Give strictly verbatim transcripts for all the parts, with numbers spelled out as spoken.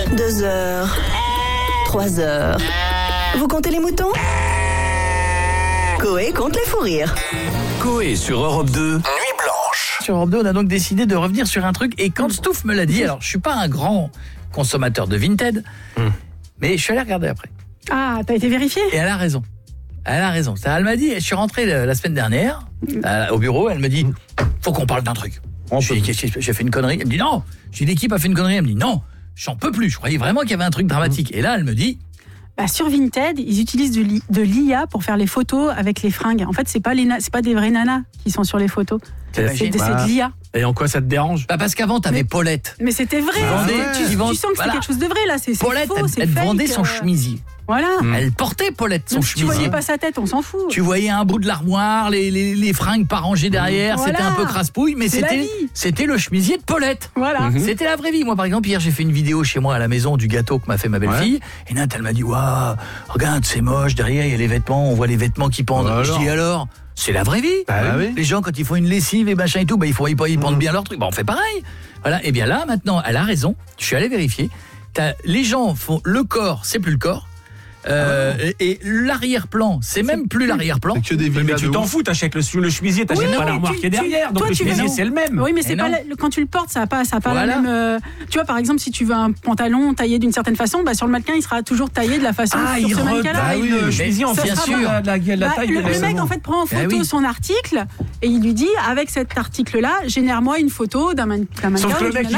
Deux heures. Trois heures. Vous comptez les moutons ? Coé compte les fous rires. Coé sur Europe deux, Nuit Blanche. Sur Europe deux, on a donc décidé de revenir sur un truc. Et quand Stouff me l'a dit, alors je suis pas un grand consommateur de Vinted, mm. mais je suis allé regarder après. Ah, t'as été vérifié ? Et elle a raison. Elle a raison. Elle m'a dit, je suis rentré la semaine dernière euh, au bureau, elle me dit, faut qu'on parle d'un truc. J'ai, j'ai fait une connerie. Elle me dit non. J'ai dit, l'équipe a fait une connerie. Elle me dit non, j'en peux plus. Je croyais vraiment qu'il y avait un truc dramatique. Et là, elle me dit, bah, sur Vinted, ils utilisent de, l'I, de l'I A pour faire les photos avec les fringues. En fait, c'est pas les na- c'est pas des vrais nanas qui sont sur les photos. C'est, c'est, c'est de l'I A. Et en quoi ça te dérange ? Bah parce qu'avant t'avais mais, Paulette. Mais c'était vrai. Ah, ouais. tu, tu, vend... tu sens que voilà. C'était quelque chose de vrai là. C'est, c'est Paulette, faux, elle, c'est elle fake, vendait son euh... chemisier. Voilà. Mmh. Elle portait Paulette son donc, chemisier. Tu voyais pas sa tête, on s'en fout. Tu voyais un bout de l'armoire, les, les, les fringues pas rangées derrière, voilà. C'était un peu crasse-pouille, mais c'est c'était, c'était le chemisier de Paulette. Voilà. Mmh. C'était la vraie vie. Moi, par exemple, hier, j'ai fait une vidéo chez moi à la maison du gâteau que m'a fait ma belle-fille. Ouais. Et Nat, elle m'a dit, waouh, regarde, c'est moche, derrière, il y a les vêtements, on voit les vêtements qui pendent. Alors. Je dis alors, c'est la vraie vie. Bah, oui. Les gens, quand ils font une lessive et machin et tout, bah, il faut ils pendent mmh. bien leur truc. Bah, on fait pareil. Voilà. Et bien là, maintenant, elle a raison. Je suis allé vérifier. T'as, les gens font le corps, c'est plus le corps. Euh, ah. et, et l'arrière-plan, c'est, c'est même plus l'arrière-plan. C'est que des mais tu t'en fous, t'achètes le, le chemisier, t'achètes oui, pas l'armoire tu, qui est derrière. Tu, donc toi, le chemisier, c'est le même. Oui, mais c'est pas la, quand tu le portes, ça n'a pas, ça a pas voilà. la même. Euh, tu vois, par exemple, si tu veux un pantalon taillé d'une certaine façon, bah, sur le mannequin, il sera toujours taillé de la façon ah, sur il ce mannequin-là. Ah oui, le chemisier, en bien sûr. La, la, la, la taille bah, le, le mec, en fait, prend en photo ah, oui. son article et il lui dit, avec cet article-là, génère-moi une photo d'un mannequin. Sauf que le mec,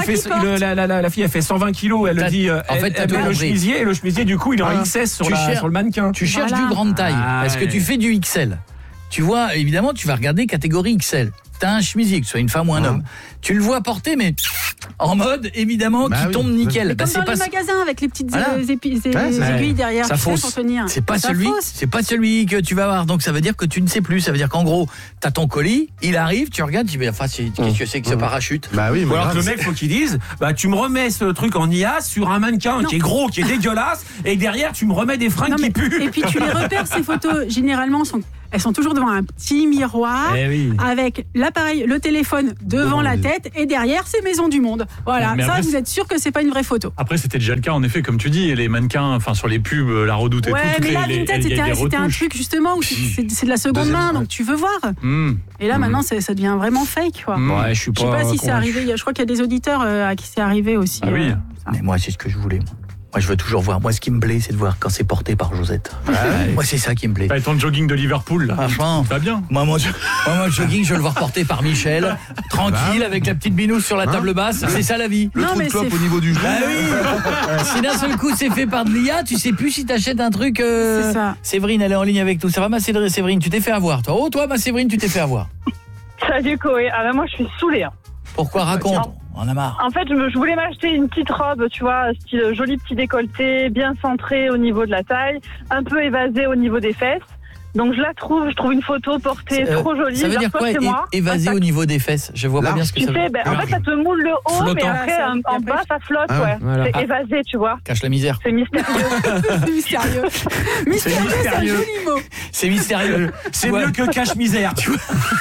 la fille, elle fait cent vingt kilos, elle dit, elle met le chemisier et le chemisier, du coup, il est en X S sur le mannequin. Tu cherches voilà. du grande taille ah, parce que ouais. tu fais du X L. Tu vois, évidemment, tu vas regarder catégorie X L. T'as un chemisier, que ce soit une femme ou un ah. homme. Tu le vois porter, mais en mode, évidemment, bah qui oui. tombe nickel. Mais bah, comme c'est dans pas les magasins avec les petites voilà. épi- ouais, aiguilles derrière ça pour tenir. C'est pas, celui, c'est pas celui que tu vas avoir. Donc ça veut dire que tu ne sais plus. Ça veut dire qu'en gros, t'as ton colis, il arrive, tu regardes, tu dis, enfin, c'est, qu'est-ce que c'est que ce parachute ? Bah oui, mais ou alors que le mec, faut qu'il dise, bah tu me remets ce truc en I A sur un mannequin non. qui est gros, qui est dégueulasse, et derrière, tu me remets des fringues non, qui puent. Et puis tu les repères, ces photos, généralement, sont... elles sont toujours devant un petit miroir eh oui. avec l'appareil, le téléphone devant oh, la tête et derrière c'est Maison du Monde. Voilà, mais ça après, vous êtes sûr que c'est pas une vraie photo. Après c'était déjà le cas en effet comme tu dis, les mannequins enfin sur les pubs, la Redoute et ouais, tout. Ouais, mais là les, Vinted les, c'était, les un, c'était un truc justement où c'est, c'est de la seconde Deuxième, main donc tu veux voir. Mm. Et là mm. maintenant c'est, ça devient vraiment fake quoi. Mm. Ouais, je suis pas, je sais pas si convaincu. c'est arrivé, je crois qu'il y a des auditeurs euh, à qui c'est arrivé aussi. Ah oui. Euh, mais moi c'est ce que je voulais. Moi, je veux toujours voir. Moi, ce qui me plaît, c'est de voir quand c'est porté par Josette. Ah, ouais. Moi, c'est ça qui me plaît. T'as ton jogging de Liverpool, là. Franchement. Ça va bien. Moi, mon, moi, mon jogging, je veux le voir porté par Michel. Tranquille, avec la petite binousse sur la table hein basse. C'est ça, la vie. Le non, trou de clope au niveau du genou. Ah oui. Si d'un seul coup, c'est fait par de l'I A, tu sais plus si t'achètes un truc. Euh... C'est ça. Séverine, elle est en ligne avec nous. Ça va, ma Séverine? Tu t'es fait avoir, toi. Oh, toi, ma Séverine, tu t'es fait avoir. Salut, Coé. Ah, ben, moi, je suis saoulée. Hein. Pourquoi? Raconte. On en a marre. En fait, je, me, je voulais m'acheter une petite robe, tu vois, style joli petit décolleté, bien centré au niveau de la taille, un peu évasé au niveau des fesses. Donc je la trouve, je trouve une photo portée euh, trop jolie. Ça veut dire quoi, é- évasé au niveau des fesses? Je vois pas bien ce que tu ça sais, veut dire. Ben, en fait, ça te moule le haut, Flottant. Mais après, en, en bas, ça flotte, ah, ouais. Voilà. C'est ah. évasé, tu vois. Cache la misère. C'est mystérieux. C'est mystérieux. Mystérieux, c'est, mystérieux. C'est un joli mot. C'est mystérieux. C'est ouais. mieux que cache-misère. Tu vois.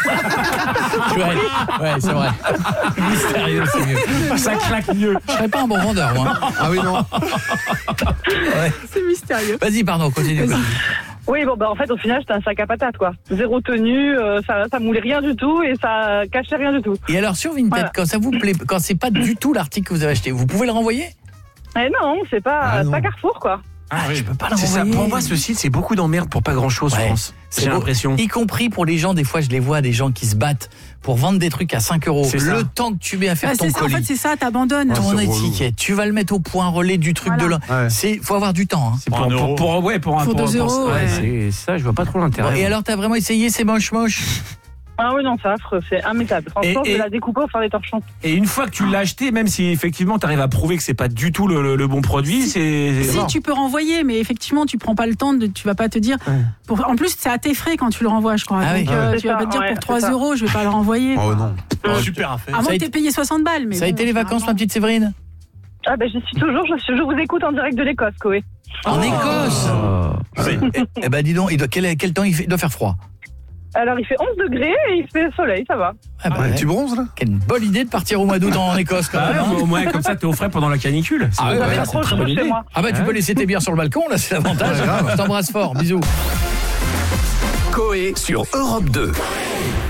ouais, ouais, c'est vrai. Mystérieux, c'est mieux. Ça claque mieux. Je serais pas un bon vendeur, moi. Ah oui, non. Ouais. C'est mystérieux. Vas-y, pardon, continue. Vas-y. Oui, bon, bah, en fait, au final, c'était un sac à patates, quoi. Zéro tenue, euh, ça, ça moulait rien du tout et ça cachait rien du tout. Et alors, sur Vinted, voilà. quand ça vous plaît, quand c'est pas du tout l'article que vous avez acheté, vous pouvez le renvoyer? Eh non, c'est pas, ah non. pas Carrefour, quoi. Ah, oui. Je peux pas le c'est renvoyer. Ça. Pour moi, ce site, c'est beaucoup d'emmerde pour pas grand-chose, ouais. France. C'est J'ai beau. l'impression. Y compris pour les gens, des fois, je les vois, des gens qui se battent pour vendre des trucs à cinq euros. C'est le ça. temps que tu mets à faire bah, ton c'est colis. Ça, en fait, c'est ça, t'abandonnes. Ton ouais, étiquette, tu vas le mettre au point relais du truc voilà. de là. Ouais. C'est, faut avoir du temps. Hein. C'est pour, pour, pour, pour, ouais, pour un pour deux euros. Ouais, ouais. C'est ça, je vois pas trop l'intérêt. Bon, et alors, t'as vraiment essayé, c'est moche, moche. Ah oui, non, c'est affreux, c'est immétable. Franchement, et, et, je vais la découper pour faire des torchons. Et une fois que tu l'as acheté, même si effectivement tu arrives à prouver que c'est pas du tout le, le, le bon produit, si, c'est. Si, tu peux renvoyer, mais effectivement, tu prends pas le temps, de, tu vas pas te dire. Ouais. Pour, en plus, c'est à tes frais quand tu le renvoies, je crois. Ah donc, oui. euh, ouais, tu vas ça, pas te dire ouais, pour trois euros, je vais pas le renvoyer. Oh non. Oh, super affaire. À moins que t'aies payé soixante balles. Mais ça bon, a été les vacances, ma petite Séverine? Ah ben, j'y suis toujours, je, je vous écoute en direct de l'Écosse, Coé. En oh. Écosse oh. Eh, eh ben, dis donc, il doit, quel, quel temps il, fait, il doit faire froid? Alors il fait onze degrés et il fait soleil, ça va. Ah bah, ouais, tu bronzes là? Quelle bonne idée de partir au mois d'août en Écosse quand même. Ah, hein. au moins comme ça t'es au frais pendant la canicule. Ah, ouais, ouais, c'est c'est une très bonne idée. Ah bah tu peux laisser tes bières sur le balcon, là c'est l'avantage. Je t'embrasse fort, bisous. Coé sur Europe deux.